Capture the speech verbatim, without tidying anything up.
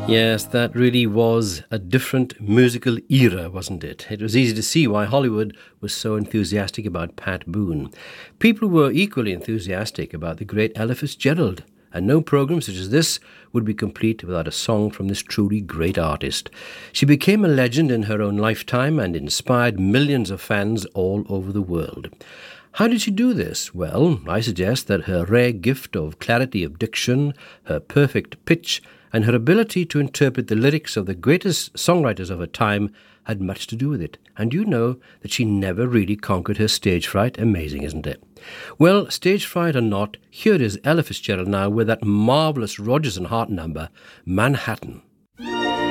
Yes, that really was a different musical era, wasn't it? It was easy to see why Hollywood was so enthusiastic about Pat Boone. People were equally enthusiastic about the great Ella Fitzgerald, and no program such as this would be complete without a song from this truly great artist. She became a legend in her own lifetime and inspired millions of fans all over the world. How did she do this? Well, I suggest that her rare gift of clarity of diction, her perfect pitch, and her ability to interpret the lyrics of the greatest songwriters of her time had much to do with it. And you know that she never really conquered her stage fright. Amazing, isn't it? Well, stage fright or not, here is Ella Fitzgerald now with that marvellous Rodgers and Hart number, Manhattan.